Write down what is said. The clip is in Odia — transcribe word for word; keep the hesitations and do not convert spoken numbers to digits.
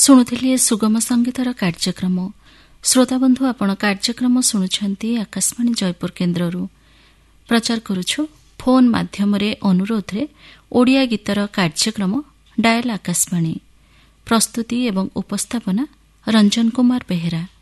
ଶୁଣୁଥିଲେ ସୁଗମ ସଙ୍ଗୀତର କାର୍ଯ୍ୟକ୍ରମ। ଶ୍ରୋତାବନ୍ଧୁ, ଆପଣ କାର୍ଯ୍ୟକ୍ରମ ଶୁଣୁଛନ୍ତି ଆକାଶବାଣୀ ଜୟପୁର କେନ୍ଦ୍ରରୁ। ପ୍ରଚାର କରୁଛୁ ଫୋନ୍ ମାଧ୍ୟମରେ ଅନୁରୋଧରେ ଓଡ଼ିଆ ଗୀତର କାର୍ଯ୍ୟକ୍ରମ ଡାଏଲ୍ ଆକାଶବାଣୀ। ପ୍ରସ୍ତୁତି ଏବଂ ଉପସ୍ଥାପନା ରଞ୍ଜନ କୁମାର ବେହେରା।